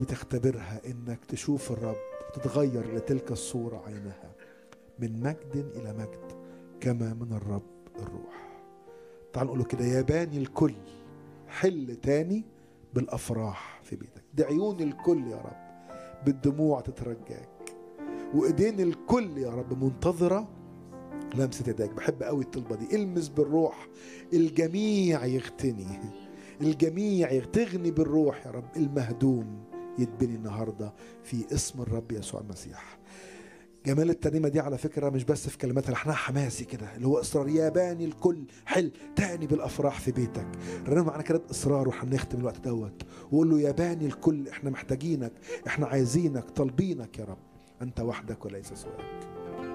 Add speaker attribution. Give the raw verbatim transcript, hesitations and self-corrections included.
Speaker 1: بتختبرها انك تشوف الرب تتغير لتلك الصورة عينها، من مجد الى مجد كما من الرب الروح. تعال نقوله كده: يا باني الكل حل تاني بالافراح في بيتك. دي عيون الكل يا رب بالدموع تترجاك، وايدين الكل يا رب منتظرة لمسة يديك. بحب قوي الطلبة دي: المس بالروح الجميع يغتني، الجميع تغني بالروح يا رب. المهدوم يتبني النهاردة في اسم الرب يسوع المسيح. جمال الترنيمة دي على فكرة مش بس في كلماتها، لحنها حماسي كده اللي هو إصرار: يا باني الكل حل تاني بالأفراح في بيتك. رنم معنا كده بإصرار، وهنختم الوقت دوت وقول له: يا باني الكل، احنا محتاجينك، احنا عايزينك، طالبينك يا رب، أنت وحدك وليس سواك.